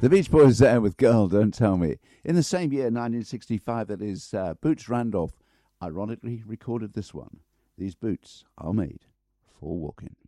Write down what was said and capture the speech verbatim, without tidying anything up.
The Beach Boys there with Girl, Don't Tell Me. In the same year, nineteen sixty-five, that is, uh, Boots Randolph ironically recorded this one. These boots are made for walking.